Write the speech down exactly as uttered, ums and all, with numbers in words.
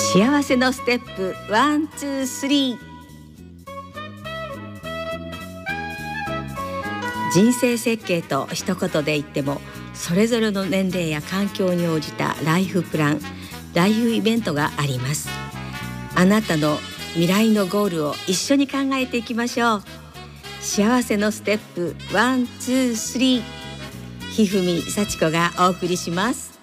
幸せのステップワンツースリー。人生設計と一言で言っても、それぞれの年齢や環境に応じたライフプラン、ライフイベントがあります。あなたの未来のゴールを一緒に考えていきましょう。幸せのステップワンツースリー。ひふみさちこがお送りします。